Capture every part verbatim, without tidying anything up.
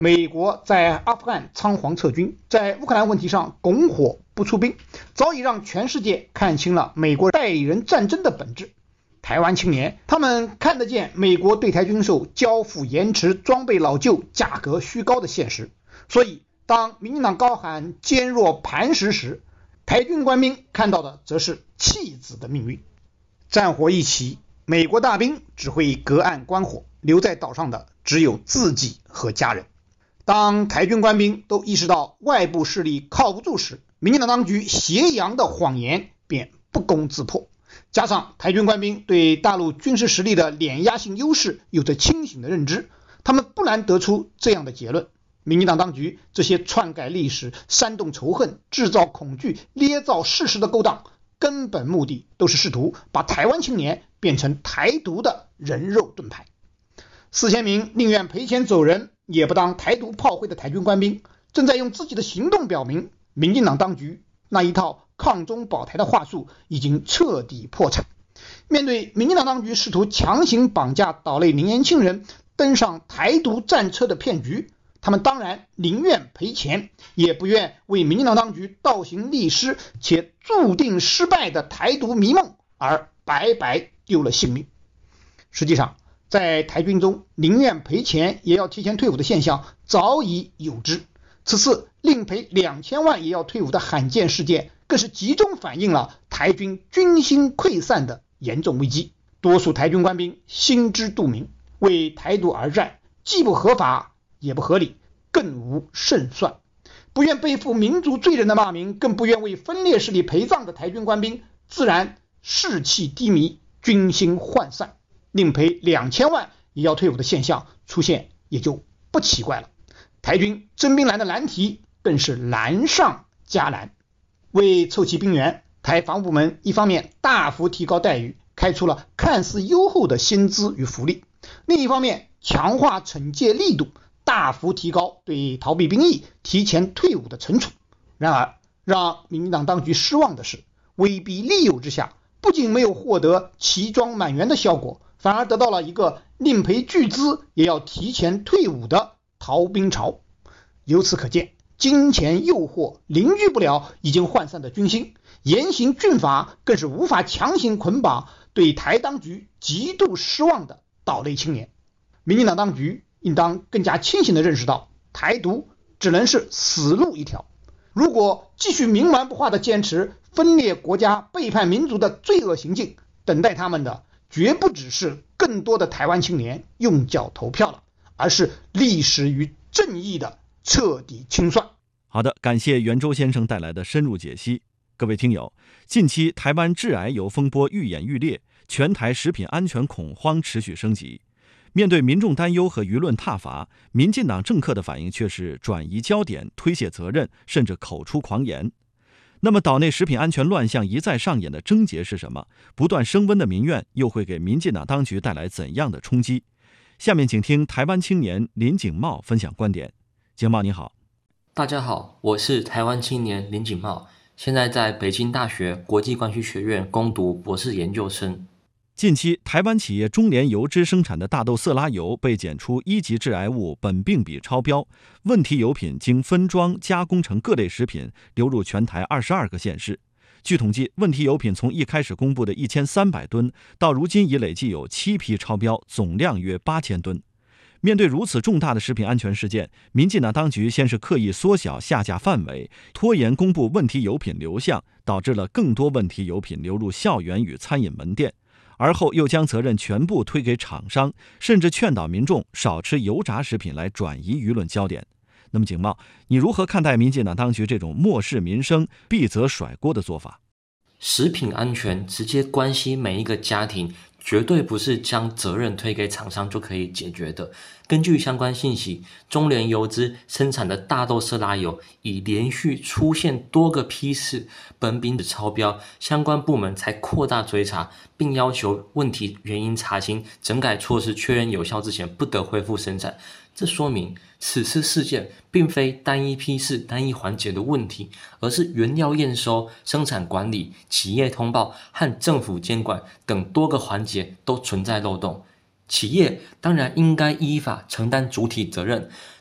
美国在阿富汗仓皇撤军，在乌克兰问题上拱火不出兵，早已让全世界看清了美国代理人战争的本质。台湾青年他们看得见美国对台军售交付延迟、装备老旧、价格虚高的现实，所以当民进党高喊坚若磐石时，台军官兵看到的则是弃子的命运。战火一起，美国大兵只会隔岸观火，留在岛上的只有自己和家人。当台军官兵都意识到外部势力靠不住时，民进党当局挟洋的谎言便不攻自破。加上台军官兵对大陆军事实力的碾压性优势有着清醒的认知，他们不难得出这样的结论：民进党当局这些篡改历史、煽动仇恨、制造恐惧、捏造事实的勾当，根本目的都是试图把台湾青年变成台独的人肉盾牌。四千名宁愿赔钱走人也不当台独炮灰的台军官兵，正在用自己的行动表明，民进党当局那一套抗中保台的话术已经彻底破产。面对民进党当局试图强行绑架岛内年轻人登上台独战车的骗局，他们当然宁愿赔钱，也不愿为民进党当局倒行逆施且注定失败的台独迷梦而白白丢了性命。实际上，在台军中宁愿赔钱也要提前退伍的现象早已有之，此次另赔两千万也要退伍的罕见事件，更是集中反映了台军军心溃散的严重危机。多数台军官兵心知肚明，为台独而战既不合法也不合理，更无胜算。不愿背负民族罪人的骂名，更不愿为分裂势力陪葬的台军官兵，自然士气低迷，军心涣散，另赔两千万也要退伍的现象出现也就不奇怪了。台军征兵难的难题更是难上加难。为凑齐兵员，台防部门一方面大幅提高待遇，开出了看似优厚的薪资与福利，另一方面强化惩戒力度，大幅提高对逃避兵役、提前退伍的惩处。然而让民进党当局失望的是，威逼利诱之下，不仅没有获得齐装满员的效果，反而得到了一个另赔巨资也要提前退伍的逃兵潮。由此可见，金钱诱惑凝聚不了已经涣散的军心，严刑峻法更是无法强行捆绑对台当局极度失望的岛内青年。民进党当局应当更加清醒地认识到，台独只能是死路一条。如果继续冥顽不化地坚持分裂国家、背叛民族的罪恶行径，等待他们的绝不只是更多的台湾青年用脚投票了，而是历史与正义的彻底清算。 好的，感谢袁周先生带来的深入解析。各位听友，近期台湾致癌油风波愈演愈烈，全台食品安全恐慌持续升级。面对民众担忧和舆论挞伐，民进党政客的反应却是转移焦点、推卸责任，甚至口出狂言。那么岛内食品安全乱象一再上演的症结是什么？不断升温的民怨又会给民进党当局带来怎样的冲击？下面请听台湾青年林景茂分享观点。景茂你好。 大家好，我是台湾青年林景茂，现在在北京大学国际关系学院攻读博士研究生。 近期，台湾企业中联油脂生产的大豆色拉油被检出一级致癌物苯并芘超标，问题油品经分装加工成各类食品，流入全台二十二个县市。据统计，问题油品从一开始公布的一千三百吨，到如今已累计有七批超标，总量约八千吨。面对如此重大的食品安全事件，民进党当局先是刻意缩小下架范围，拖延公布问题油品流向，导致了更多问题油品流入校园与餐饮门店。而后又将责任全部推给厂商，甚至劝导民众少吃油炸食品来转移舆论焦点。那么景茂，你如何看待民进党当局这种漠视民生、避责甩锅的做法？ 食品安全直接关系每一个家庭，绝对不是将责任推给厂商就可以解决的。根据相关信息，中联油脂生产的大豆色拉油已连续出现多个批次苯并芘超标，相关部门才扩大追查，并要求问题原因查清，整改措施确认有效之前不得恢复生产。这说明此次事件并非单一批次、单一环节的问题，而是原料验收、生产管理、企业通报和政府监管等多个环节都存在漏洞。企业当然应该依法承担主体责任，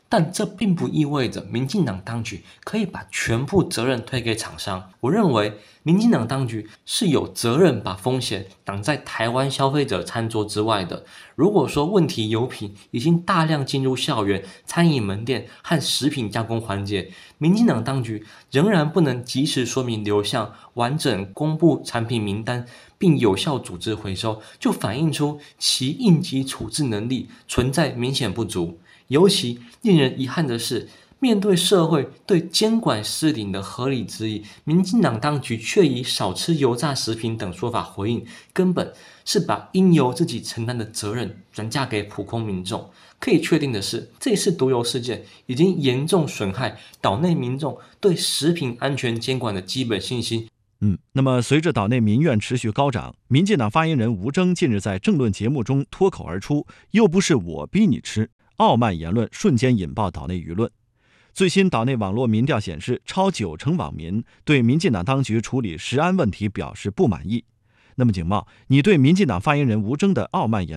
但这并不意味着民进党当局可以把全部责任推给厂商。我认为民进党当局是有责任把风险挡在台湾消费者餐桌之外的。如果说问题油品已经大量进入校园、餐饮门店和食品加工环节，民进党当局仍然不能及时说明流向、完整公布产品名单，并有效组织回收，就反映出其应急处置能力存在明显不足。尤其令人遗憾的是，面对社会对监管失灵的合理质疑，民进党当局却以少吃油炸食品等说法回应，根本是把应由自己承担的责任转嫁给普通民众。可以确定的是，这次毒油事件已经严重损害岛内民众对食品安全监管的基本信心。 嗯，那么随着岛内民怨持续高涨，民进党发言人吴峥近日在政论节目中脱口而出，又不是我逼你吃，傲慢言论瞬间引爆岛内舆论。最新岛内网络民调显示，超九成网民对民进党当局处理食安问题表示不满意。那么景茂，你对民进党发言人吴峥的傲慢言